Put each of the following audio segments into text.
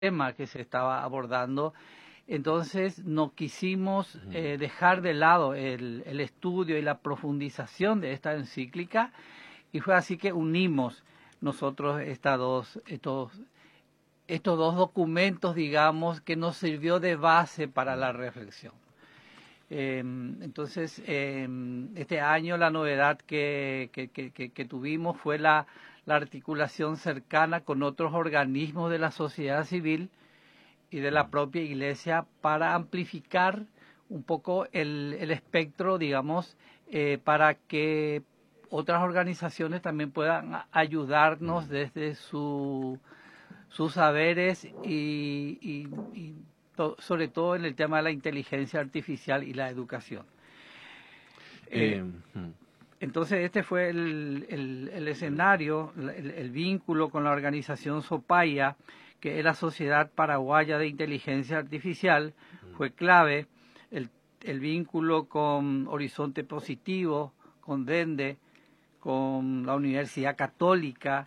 tema que se estaba abordando. Entonces no quisimos dejar de lado el estudio y la profundización de esta encíclica, y fue así que unimos nosotros estos dos documentos, digamos, que nos sirvió de base para la reflexión. Entonces, este año la novedad que tuvimos fue la articulación cercana con otros organismos de la sociedad civil y de la propia Iglesia para amplificar un poco el espectro, digamos, para que otras organizaciones también puedan ayudarnos desde sus saberes y sobre todo en el tema de la inteligencia artificial y la educación. Entonces este fue el escenario, el vínculo con la organización SOPAIA, que es la Sociedad Paraguaya de Inteligencia Artificial, fue clave. El vínculo con Horizonte Positivo, con DENDE, con la Universidad Católica.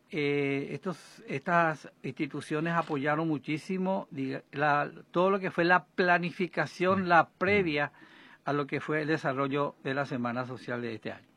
Estas instituciones apoyaron muchísimo todo lo que fue la planificación, la previa a lo que fue el desarrollo de la Semana Social de este año.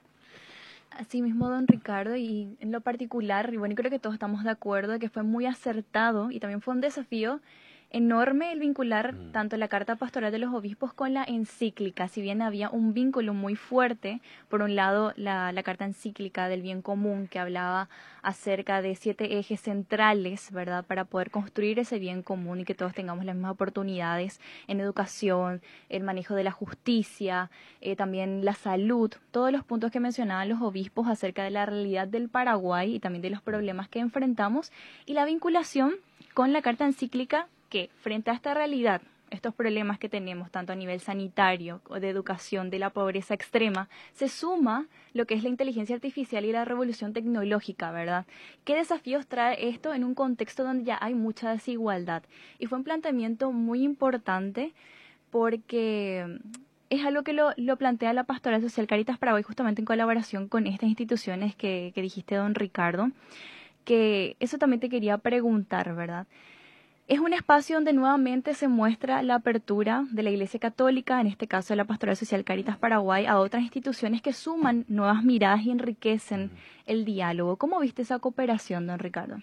Así mismo, don Ricardo, y en lo particular, y bueno, creo que todos estamos de acuerdo de que fue muy acertado y también fue un desafío enorme el vincular tanto la Carta Pastoral de los Obispos con la encíclica. Si bien había un vínculo muy fuerte, por un lado la Carta Encíclica del Bien Común, que hablaba acerca de 7 ejes centrales, ¿verdad?, para poder construir ese bien común y que todos tengamos las mismas oportunidades en educación, el manejo de la justicia, también la salud, todos los puntos que mencionaban los obispos acerca de la realidad del Paraguay y también de los problemas que enfrentamos, y la vinculación con la Carta Encíclica, que frente a esta realidad, estos problemas que tenemos tanto a nivel sanitario o de educación, de la pobreza extrema, se suma lo que es la inteligencia artificial y la revolución tecnológica, ¿verdad? ¿Qué desafíos trae esto en un contexto donde ya hay mucha desigualdad? Y fue un planteamiento muy importante porque es algo que lo plantea la Pastoral Social Cáritas Paraguay justamente en colaboración con estas instituciones que dijiste, don Ricardo, que eso también te quería preguntar, ¿verdad? Es un espacio donde nuevamente se muestra la apertura de la Iglesia Católica, en este caso de la Pastoral Social Cáritas Paraguay, a otras instituciones que suman nuevas miradas y enriquecen el diálogo. ¿Cómo viste esa cooperación, don Ricardo?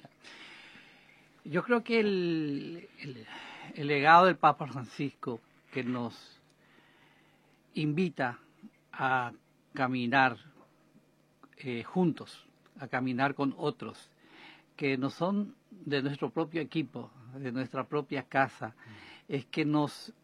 Yo creo que el legado del Papa Francisco, que nos invita a caminar juntos, a caminar con otros, que no son de nuestro propio equipo, de nuestra propia casa, es que nos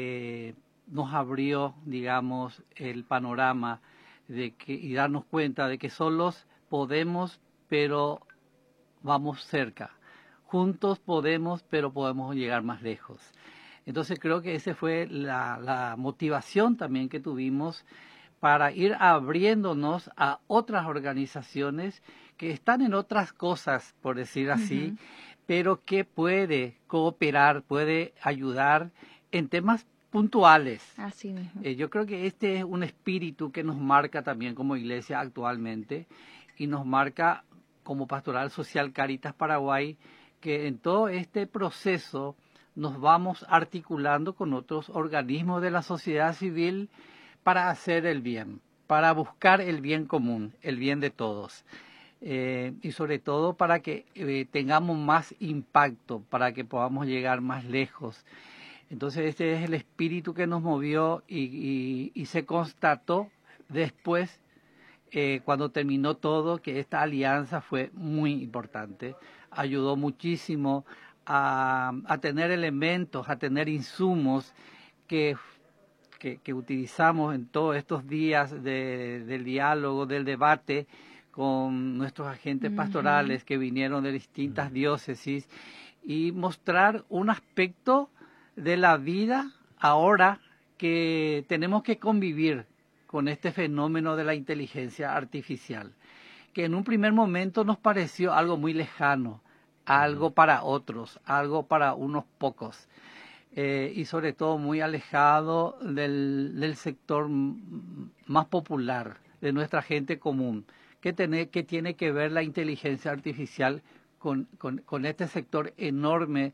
abrió, digamos, el panorama y darnos cuenta de que solos podemos, pero vamos cerca. Juntos podemos, pero podemos llegar más lejos. Entonces creo que esa fue la motivación también que tuvimos para ir abriéndonos a otras organizaciones que están en otras cosas, por decir así, pero que puede cooperar, puede ayudar en temas puntuales. Así mismo. Yo creo que este es un espíritu que nos marca también como iglesia actualmente y nos marca como Pastoral Social Cáritas Paraguay, que en todo este proceso nos vamos articulando con otros organismos de la sociedad civil para hacer el bien, para buscar el bien común, el bien de todos. Y sobre todo para que tengamos más impacto, para que podamos llegar más lejos. Entonces este es el espíritu que nos movió y se constató después, cuando terminó todo, que esta alianza fue muy importante. Ayudó muchísimo a tener elementos, a tener insumos que utilizamos en todos estos días del diálogo, del debate, con nuestros agentes pastorales que vinieron de distintas diócesis, y mostrar un aspecto de la vida ahora que tenemos que convivir con este fenómeno de la inteligencia artificial, que en un primer momento nos pareció algo muy lejano, algo para otros, algo para unos pocos, y sobre todo muy alejado del sector más popular, de nuestra gente común. ¿Qué tiene que ver la inteligencia artificial con este sector enorme